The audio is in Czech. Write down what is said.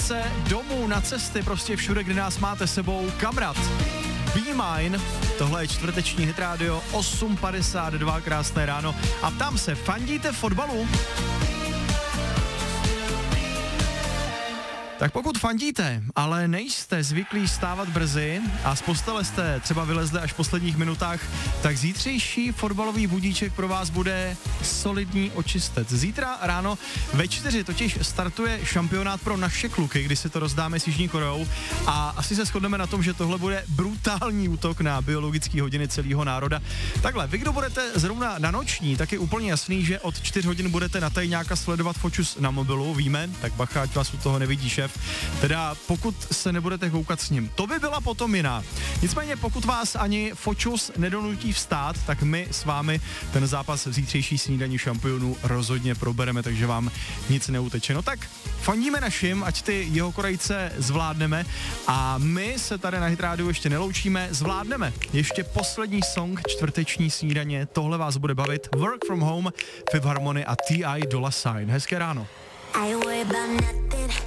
práce, domů, na cesty, prostě všude, kde nás máte sebou, kamrat. Be Mine, tohle je čtvrteční Hit Radio, 8:52, krásné ráno. A ptám se, fandíte fotbalu? Tak pokud fandíte, ale nejste zvyklí stávat brzy a z postele jste třeba vylezli až v posledních minutách, tak zítřejší fotbalový budíček pro vás bude solidní očistec. Zítra ráno ve 4 totiž startuje šampionát pro naše kluky, kdy si to rozdáme s Jižní Koreou a asi se shodneme na tom, že tohle bude brutální útok na biologické hodiny celého národa. Takhle, vy kdo budete zrovna na noční, tak je úplně jasný, že od 4 hodin budete na Tajňáka sledovat Fočus na mobilu, víme, tak bacha, ať vás u toho nevidí šéf. Teda pokud se nebudete koukat s ním, to by byla potom jiná. Nicméně pokud vás ani Fočus nedonutí vstát, tak my s vámi ten zápas v zítřejší snídaní šampionů rozhodně probereme, takže vám nic neuteče. No tak fandíme našim, ať ty jeho Korejce zvládneme a my se tady na Hit Radio ještě neloučíme, zvládneme ještě poslední song čtvrteční snídaně, tohle vás bude bavit, Work From Home, Fifth Harmony a T.I. Dolla Sign. Hezké ráno.